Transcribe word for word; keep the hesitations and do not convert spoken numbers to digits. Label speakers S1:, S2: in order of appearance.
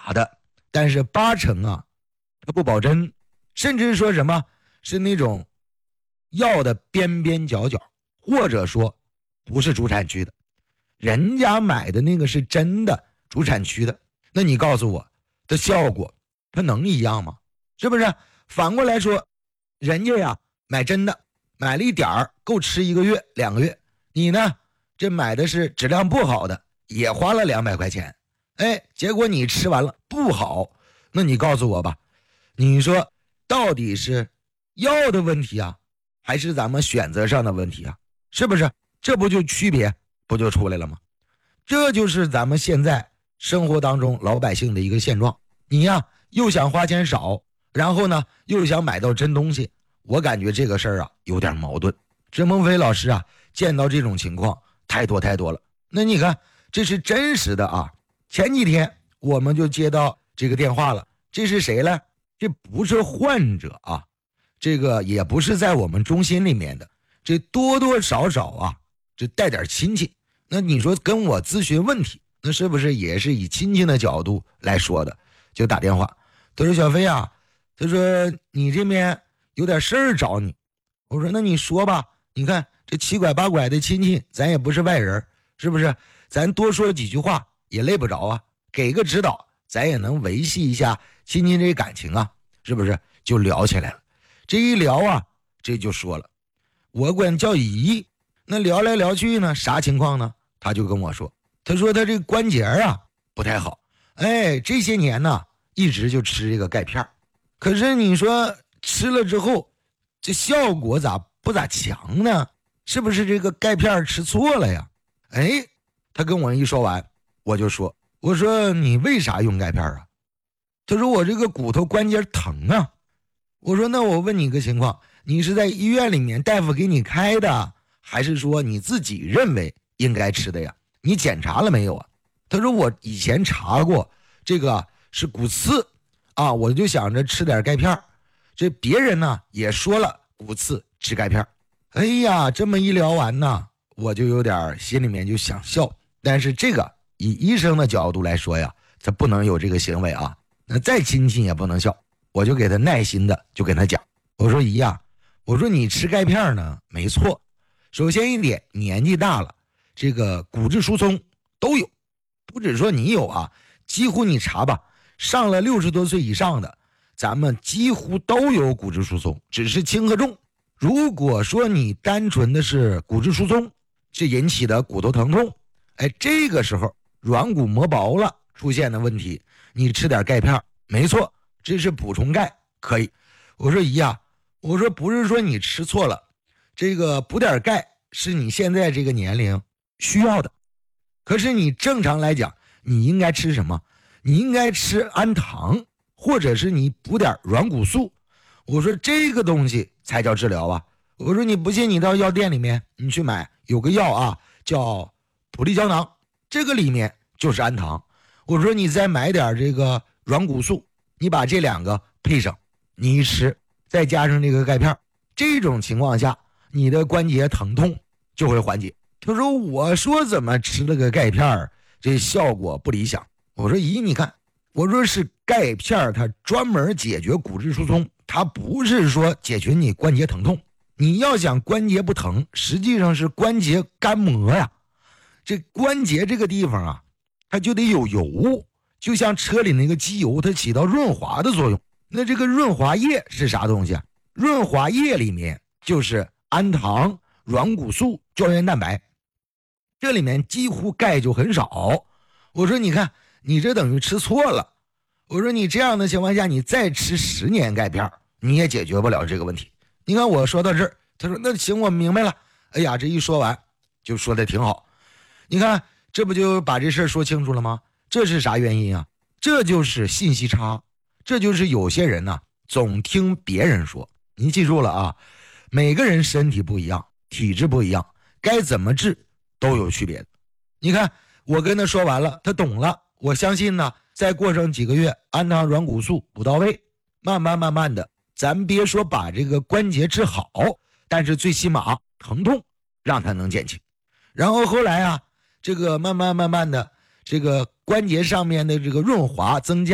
S1: 假的，但是八成啊，它不保真，甚至说什么是那种药的边边角角，或者说不是主产区的，人家买的那个是真的主产区的，那你告诉我的效果它能一样吗？是不是？反过来说，人家呀买真的，买了一点儿够吃一个月两个月，你呢这买的是质量不好的，也花了两百块钱，哎，结果你吃完了不好，那你告诉我吧，你说到底是药的问题啊，还是咱们选择上的问题啊？是不是？这不就区别不就出来了吗？这就是咱们现在生活当中老百姓的一个现状。你呀又想花钱少，然后呢又想买到真东西，我感觉这个事儿啊有点矛盾。郑鹏飞老师啊见到这种情况太多太多了。那你看这是真实的啊，前几天我们就接到这个电话了，这是谁呢？这不是患者啊，这个也不是在我们中心里面的，这多多少少啊这带点亲戚，那你说跟我咨询问题，那是不是也是以亲戚的角度来说的？就打电话，他说小飞啊，他说你这边有点事儿找你。我说那你说吧，你看这七拐八拐的亲戚，咱也不是外人，是不是？咱多说几句话也累不着啊，给个指导，咱也能维系一下亲戚这感情啊，是不是？就聊起来了。这一聊啊，这就说了，我管叫姨。那聊来聊去呢，啥情况呢？他就跟我说，他说他这关节啊不太好，哎，这些年呢一直就吃这个钙片，可是你说吃了之后这效果咋不咋强呢？是不是这个钙片吃错了呀？哎，他跟我一说完，我就说，我说你为啥用钙片啊？他说我这个骨头关节疼啊。我说那我问你个情况，你是在医院里面大夫给你开的，还是说你自己认为应该吃的呀？你检查了没有啊？他说我以前查过，这个是骨刺啊，我就想着吃点钙片，这别人呢也说了骨刺吃钙片。哎呀，这么一聊完呢，我就有点心里面就想笑，但是这个以医生的角度来说呀，他不能有这个行为啊，那再亲戚也不能笑。我就给他耐心的就跟他讲，我说姨呀，我说你吃钙片呢没错，首先一点，年纪大了，这个骨质疏松都有，不只说你有啊，几乎你查吧，上了六十多岁以上的，咱们几乎都有骨质疏松，只是轻和重。如果说你单纯的是骨质疏松，是引起的骨头疼痛，哎，这个时候软骨磨薄了出现的问题，你吃点钙片没错，这是补充钙可以。我说姨呀，我说不是说你吃错了，这个补点钙是你现在这个年龄需要的，可是你正常来讲你应该吃什么？你应该吃氨糖，或者是你补点软骨素。我说这个东西才叫治疗啊。我说你不信你到药店里面你去买，有个药啊叫普利胶囊，这个里面就是氨糖。我说你再买点这个软骨素，你把这两个配上，你一吃再加上这个钙片，这种情况下你的关节疼痛就会缓解。他说我说怎么吃了个钙片这效果不理想。我说咦你看，我说是钙片它专门解决骨质疏松，它不是说解决你关节疼痛。你要想关节不疼，实际上是关节干磨呀。这关节这个地方啊，它就得有油，就像车里那个机油，它起到润滑的作用。那这个润滑液是啥东西啊？润滑液里面就是氨糖、软骨素、胶原蛋白，这里面几乎钙就很少。我说你看你这等于吃错了。我说你这样的情况下你再吃十年钙片你也解决不了这个问题。你看我说到这儿，他说那行我明白了。哎呀，这一说完就说的挺好。你看这不就把这事儿说清楚了吗？这是啥原因啊？这就是信息差，这就是有些人呢、啊、总听别人说。您记住了啊，每个人身体不一样，体质不一样，该怎么治都有区别的。你看我跟他说完了，他懂了，我相信呢再过上几个月，氨糖软骨素补到位，慢慢慢慢的，咱别说把这个关节治好，但是最起码疼痛让它能减轻。然后后来啊，这个慢慢慢慢的，这个关节上面的这个润滑增加。